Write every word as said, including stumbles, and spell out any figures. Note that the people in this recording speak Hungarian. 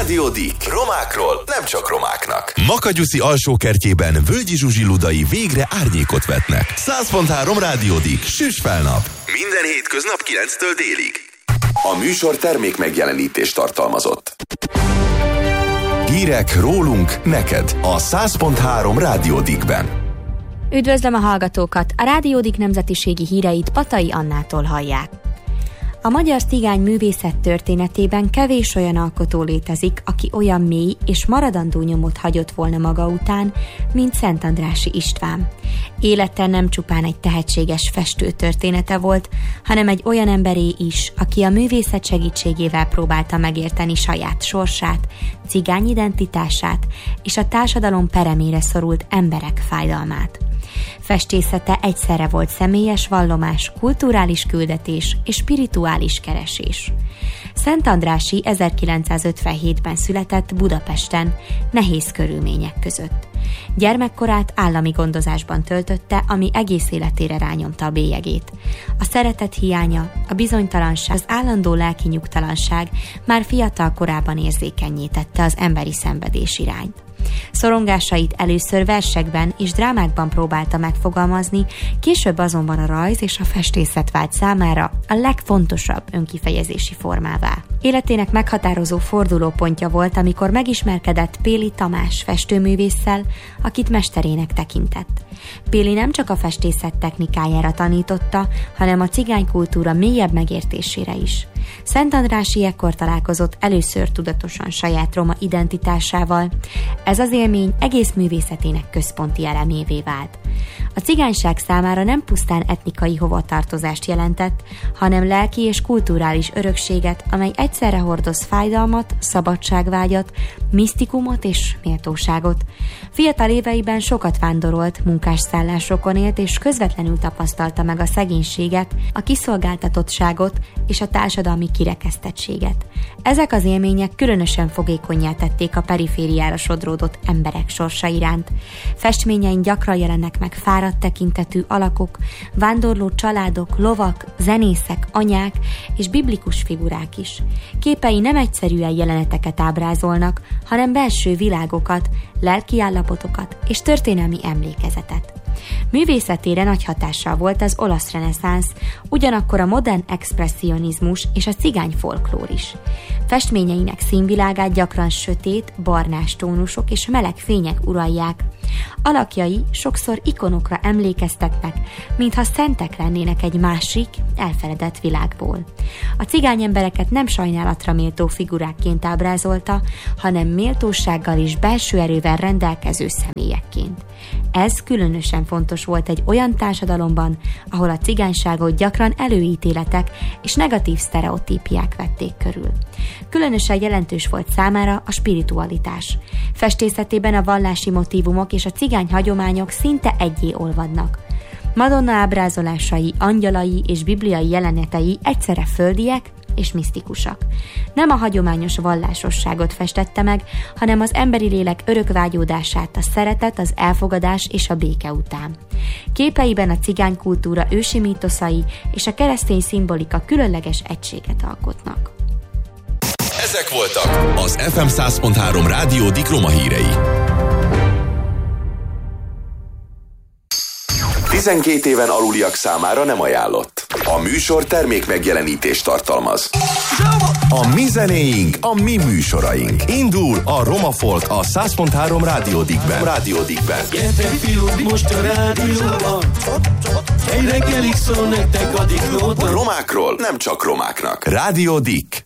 Rádió Dick. Romákról nem csak romáknak. Makanyuszi alsókertjében Völgyi Zsuzsi Ludai végre árnyékot vetnek. száz pont három Rádió Dick. Süss fel nap. Minden hétköznap kilenctől délig. A műsor termék megjelenítést tartalmazott. Hírek rólunk neked a száz pont három Rádió Dickben. Üdvözlöm a hallgatókat! A Rádió Dick nemzetiségi híreit Patai Annától hallják. A magyar cigány művészet történetében kevés olyan alkotó létezik, aki olyan mély és maradandó nyomot hagyott volna maga után, mint Szentandrássy István. Élete nem csupán egy tehetséges festő története volt, hanem egy olyan emberé is, aki a művészet segítségével próbálta megérteni saját sorsát, cigány identitását és a társadalom peremére szorult emberek fájdalmát. Festészete egyszerre volt személyes vallomás, kulturális küldetés és spirituális keresés. Szentandrássy ezerkilencszázötvenhétben született Budapesten, nehéz körülmények között. Gyermekkorát állami gondozásban töltötte, ami egész életére rányomta a bélyegét. A szeretet hiánya, a bizonytalanság, az állandó lelki nyugtalanság már fiatal korában érzékennyé tette az emberi szenvedés irányt. Szorongásait először versekben és drámákban próbálta megfogalmazni, később azonban a rajz és a festészet vált számára a legfontosabb önkifejezési formává. Életének meghatározó fordulópontja volt, amikor megismerkedett Péli Tamás festőművésszel, akit mesterének tekintett. Péli nem csak a festészet technikájára tanította, hanem a cigánykultúra mélyebb megértésére is. Szentandrássy ekkor találkozott először tudatosan saját roma identitásával. Ez az élmény egész művészetének központi elemévé vált. A cigányság számára nem pusztán etnikai hovatartozást jelentett, hanem lelki és kulturális örökséget, amely egyszerre hordoz fájdalmat, szabadságvágyat, misztikumot és méltóságot. Fiatal éveiben sokat vándorolt, munkásszállásokon élt és közvetlenül tapasztalta meg a szegénységet, a kiszolgáltatottságot és a társadalmi kirekesztettséget. Ezek az élmények különösen fogékonnyá tették a perifériára sodródott emberek sorsa iránt. Festményein gyakran jelennek meg fáradt tekintetű alakok, vándorló családok, lovak, zenészek, anyák és biblikus figurák is. Képei nem egyszerűen jeleneteket ábrázolnak, hanem belső világokat, lelki állapotokat és történelmi emlékezetet. Művészetére nagy hatással volt az olasz reneszánsz, ugyanakkor a modern expresszionizmus és a cigány folklór is. Festményeinek színvilágát gyakran sötét, barnás tónusok és meleg fények uralják. Alakjai sokszor ikonokra emlékeztetnek, mintha szentek lennének egy másik, elfeledett világból. A cigány embereket nem sajnálatra méltó figurákként ábrázolta, hanem méltósággal és belső erővel rendelkező személyekként. Ez különösen fontos volt egy olyan társadalomban, ahol a cigányságot gyakran előítéletek és negatív sztereotípiák vették körül. Különösen jelentős volt számára a spiritualitás. Festészetében a vallási motívumok és a cigány hagyományok szinte egyé olvadnak. Madonna ábrázolásai, angyalai és bibliai jelenetei egyszerre földiek és misztikusak. Nem a hagyományos vallásosságot festette meg, hanem az emberi lélek örökvágyódását, a szeretet, az elfogadás és a béke után. Képeiben a cigánykultúra ősi mítoszai és a keresztény szimbolika különleges egységet alkotnak. Ezek voltak az ef em száz pont három Rádió Dick roma hírei. tizenkét éven aluliak számára nem ajánlott. A műsor termék megjelenítést tartalmaz. A mi zenéink, a mi műsoraink. Indul a Roma Folk a száz pont három Rádió Dickben. Rádió Dickben. Gyertek fiúk, most a rádióban. Egy reggelig szól nektek a Dick Róton. Romákról nem csak romáknak. Rádió Dick.